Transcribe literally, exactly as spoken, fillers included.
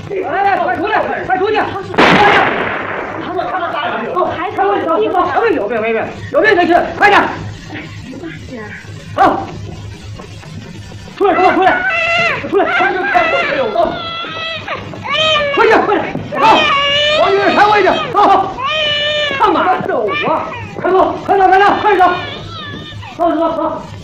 来来，快出来，快出去！走，还走，走，走，有病没病？有病才去，快点！走，出来，出来，出来，出来！快点，快点，走！快点，快点，走！往院传回去，走！干嘛走啊？快走，快走，快走，快走！走走走。